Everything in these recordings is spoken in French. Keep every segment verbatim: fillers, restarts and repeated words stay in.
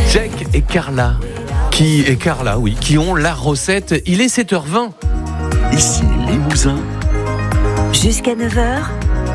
Jack et Carla, qui et Carla, oui, qui ont la recette. Il est sept heures vingt. Ici Limousin. Jusqu'à neuf heures.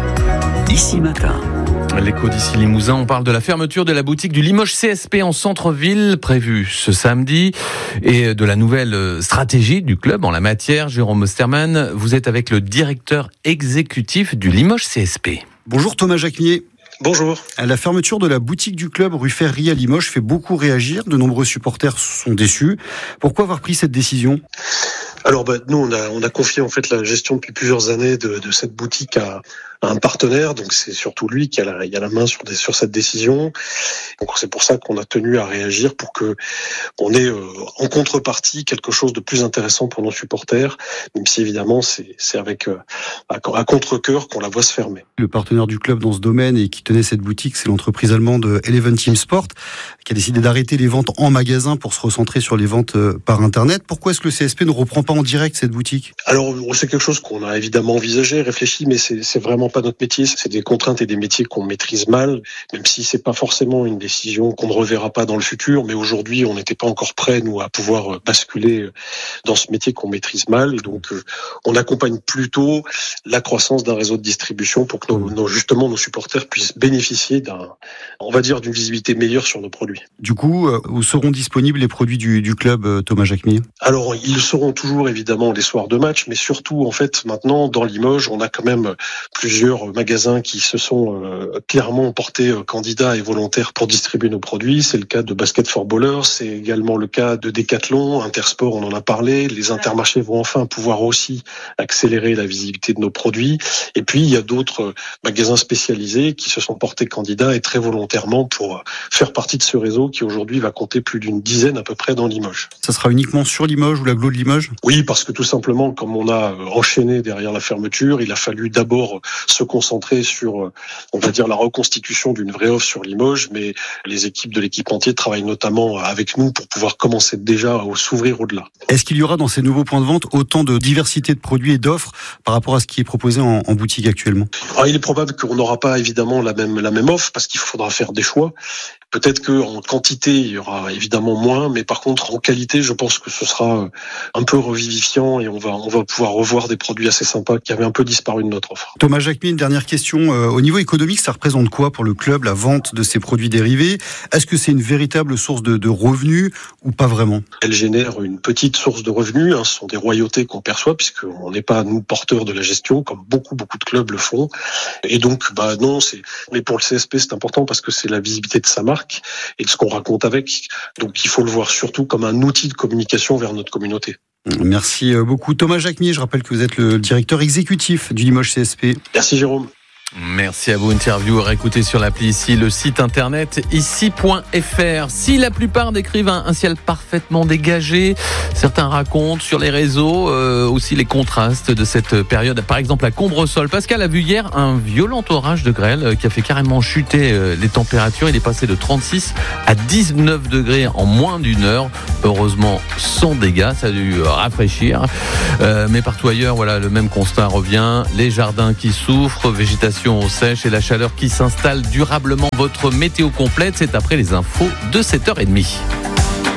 Ici Matin. L'écho d'ici Limousin, on parle de la fermeture de la boutique du Limoges C S P en centre-ville, prévue ce samedi, et de la nouvelle stratégie du club en la matière. Jérôme Osterman, vous êtes avec le directeur exécutif du Limoges C S P. Bonjour Thomas Jacquemier. Bonjour. La fermeture de la boutique du club rue Ferry à Limoges fait beaucoup réagir. De nombreux supporters sont déçus. Pourquoi avoir pris cette décision ? Alors bah, nous on a on a confié en fait la gestion depuis plusieurs années de, de cette boutique à, à un partenaire, donc c'est surtout lui qui a la, il a la main sur des, sur cette décision. Donc c'est pour ça qu'on a tenu à réagir pour que on ait euh, en contrepartie quelque chose de plus intéressant pour nos supporters, même si évidemment c'est c'est avec euh, à, à contre-cœur qu'on la voit se fermer. Le partenaire du club dans ce domaine et qui tenait cette boutique, c'est l'entreprise allemande Eleven Team Sport, qui a décidé d'arrêter les ventes en magasin pour se recentrer sur les ventes par internet. Pourquoi est-ce que le C S P ne reprend pas en direct cette boutique ? Alors c'est quelque chose qu'on a évidemment envisagé, réfléchi, mais c'est, c'est vraiment pas notre métier. C'est des contraintes et des métiers qu'on maîtrise mal, même si c'est pas forcément une décision qu'on ne reverra pas dans le futur. Mais aujourd'hui, on n'était pas encore prêts nous à pouvoir basculer dans ce métier qu'on maîtrise mal. Et donc on accompagne plutôt la croissance d'un réseau de distribution pour que nos, nos, justement nos supporters puissent bénéficier d'un, on va dire, d'une visibilité meilleure sur nos produits. Du coup, où seront disponibles les produits du, du club, Thomas Jacquemier ? Alors ils seront toujours évidemment les soirs de match, mais surtout en fait maintenant dans Limoges, on a quand même plusieurs magasins qui se sont euh, clairement portés euh, candidats et volontaires pour distribuer nos produits. C'est le cas de Basket for Ballers, c'est également le cas de Decathlon, Intersport, on en a parlé. Les intermarchés vont enfin pouvoir aussi accélérer la visibilité de nos produits. Et puis il y a d'autres euh, magasins spécialisés qui se sont portés candidats et très volontairement pour euh, faire partie de ce réseau qui aujourd'hui va compter plus d'une dizaine à peu près dans Limoges. Ça sera uniquement sur Limoges ou l'agglo de Limoges ? Oui, parce que tout simplement, comme on a enchaîné derrière la fermeture, il a fallu d'abord se concentrer sur, on va dire, la reconstitution d'une vraie offre sur Limoges, mais les équipes de l'équipementier travaillent notamment avec nous pour pouvoir commencer déjà à s'ouvrir au-delà. Est-ce qu'il y aura dans ces nouveaux points de vente autant de diversité de produits et d'offres par rapport à ce qui est proposé en, en boutique actuellement ? Alors, il est probable qu'on n'aura pas évidemment la même, la même offre parce qu'il faudra faire des choix. Peut-être qu'en quantité, il y aura évidemment moins, mais par contre, en qualité, je pense que ce sera un peu revivifiant et on va, on va pouvoir revoir des produits assez sympas qui avaient un peu disparu de notre offre. Thomas Jacquemier, une dernière question. Euh, au niveau économique, ça représente quoi pour le club, la vente de ces produits dérivés ? Est-ce que c'est une véritable source de, de revenus ou pas vraiment ? Elle génère une petite source de revenus. Hein, ce sont des royautés qu'on perçoit puisqu'on n'est pas, nous, porteurs de la gestion, comme beaucoup, beaucoup de clubs le font. Et donc, bah non, c'est. Mais pour le C S P, c'est important parce que c'est la visibilité de sa marque et de ce qu'on raconte avec. Donc il faut le voir surtout comme un outil de communication vers notre communauté. Merci beaucoup Thomas Jacquemier, je rappelle que vous êtes le directeur exécutif du Limoges C S P. Merci Jérôme. Merci à vous, interview à réécouter sur l'appli ici, le site internet ici point f r. Si la plupart décrivent un, un ciel parfaitement dégagé, certains racontent sur les réseaux euh, aussi les contrastes de cette période. Par exemple à Combresol, Pascal a vu hier un violent orage de grêle euh, qui a fait carrément chuter euh, les températures. Il est passé de trente-six à dix-neuf degrés en moins d'une heure. Heureusement sans dégâts, ça a dû euh, rafraîchir. Euh, mais partout ailleurs, voilà, le même constat revient. Les jardins qui souffrent, végétation sèche et la chaleur qui s'installe durablement. Votre météo complète, c'est après les infos de sept heures trente.